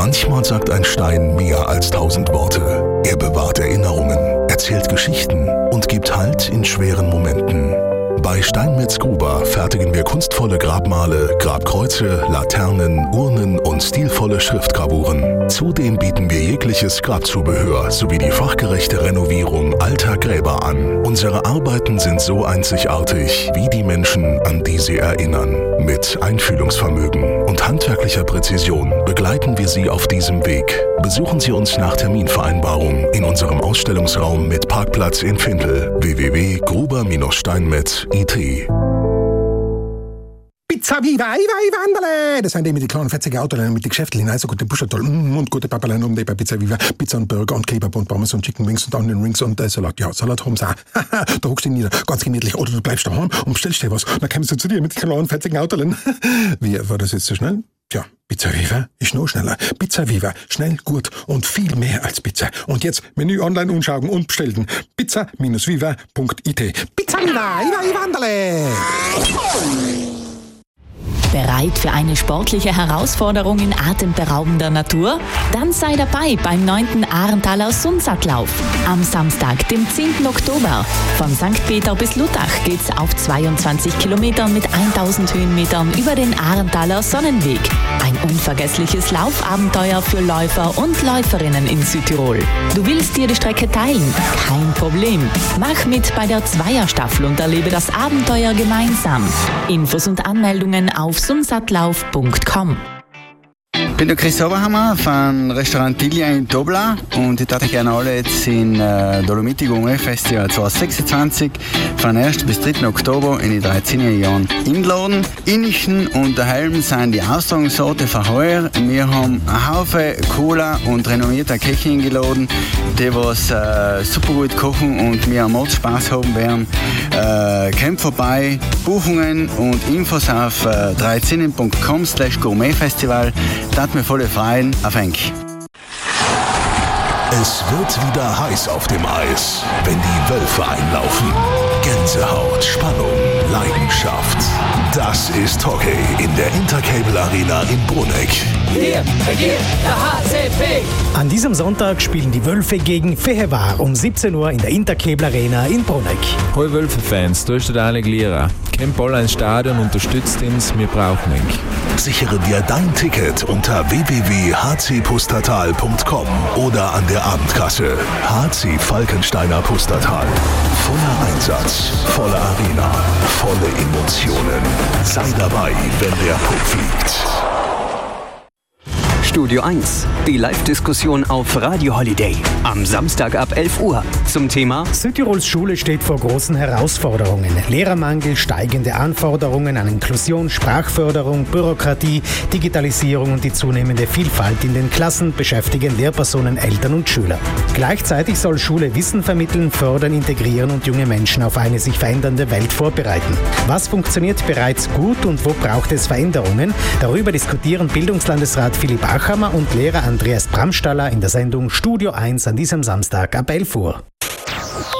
Manchmal sagt ein Stein mehr als 1000 Worte. Er bewahrt Erinnerungen, erzählt Geschichten und gibt Halt in schweren Momenten. Bei Steinmetz Gruber fertigen wir kunstvolle Grabmale, Grabkreuze, Laternen, Urnen und stilvolle Schriftgravuren. Zudem bieten wir jegliches Grabzubehör sowie die fachgerechte Renovierung alter Gräber an. Unsere Arbeiten sind so einzigartig wie die Menschen, an die sie erinnern. Mit Einfühlungsvermögen und handwerklicher Präzision begleiten wir Sie auf diesem Weg. Besuchen Sie uns nach Terminvereinbarung in unserem Ausstellungsraum mit Parkplatz in Findel. www.gruber-steinmetz.it. Pizza Viva, Wanderle! Das sind die mit den kleinen 40 Autoleinen mit den Geschäften hinein, so gute Buschatoll und gute Papalein um die bei Pizza Viva. Pizza und Burger und Kebab und Pommes und Chicken Wings und Onion Rings und Salat. Ja, Salat haben sie auch. Da hockst du nieder, ganz gemütlich. Oder du bleibst daheim und bestellst dir was. Dann kommst du zu dir mit den kleinen 40 Autoleinen. Wie, war das jetzt so schnell? Tja, Pizza Viva ist noch schneller. Pizza Viva, schnell, gut und viel mehr als Pizza. Und jetzt Menü online anschauen und bestellen. Pizza-viva.it. Pizza Viva, Wanderle! Bereit für eine sportliche Herausforderung in atemberaubender Natur? Dann sei dabei beim 9. Ahrenthaler Sundsattlauf. Am Samstag, dem 10. Oktober. Von St. Peter bis Luttach geht's auf 22 Kilometern mit 1000 Höhenmetern über den Ahrenthaler Sonnenweg. Ein unvergessliches Laufabenteuer für Läufer und Läuferinnen in Südtirol. Du willst dir die Strecke teilen? Kein Problem. Mach mit bei der Zweierstaffel und erlebe das Abenteuer gemeinsam. Infos und Anmeldungen auf sundsattlauf.com. Ich bin der Chris Oberhammer von Restaurant Tilia in Dobla und ich darf gerne alle jetzt in Dolomiti Gourmet Festival 2026 von 1. bis 3. Oktober in die 13 Jahren einladen. Inischen und der Helm sind die Austragungsorte für heuer. Wir haben einen Haufen cooler und renommierter Köche eingeladen, die was super gut kochen und wir am Ort Spaß haben werden. Kommt vorbei, Buchungen und Infos auf 13.com/Gourmetfestival. Das mir voll freuen. Auf Enk. Es wird wieder heiß auf dem Eis, wenn die Wölfe einlaufen. Gänsehaut, Spannung, Leidenschaft. Das ist Hockey in der Intercable Arena in Bruneck. Hier regiert der HCP. An diesem Sonntag spielen die Wölfe gegen Fehevar um 17 Uhr in der Intercable Arena in Bruneck. Hallo Wölfe-Fans, da ist der Daniel Gliera. Kommt alle ins Stadion, unterstützt uns, wir brauchen ihn. Sichere dir dein Ticket unter www.hcpustertal.com oder an der Abendkasse. HC Falkensteiner Pustertal. Voller Einsatz, volle Arena, volle Emotionen. Sei dabei, wenn der Puck fliegt. Studio 1, die Live-Diskussion auf Radio Holiday. Am Samstag ab 11 Uhr zum Thema Südtirols Schule steht vor großen Herausforderungen. Lehrermangel, steigende Anforderungen an Inklusion, Sprachförderung, Bürokratie, Digitalisierung und die zunehmende Vielfalt in den Klassen beschäftigen Lehrpersonen, Eltern und Schüler. Gleichzeitig soll Schule Wissen vermitteln, fördern, integrieren und junge Menschen auf eine sich verändernde Welt vorbereiten. Was funktioniert bereits gut und wo braucht es Veränderungen? Darüber diskutieren Bildungslandesrat Philipp Achammer und Lehrer Andreas Bramstaller in der Sendung Studio 1 an diesem Samstag ab 11 Uhr.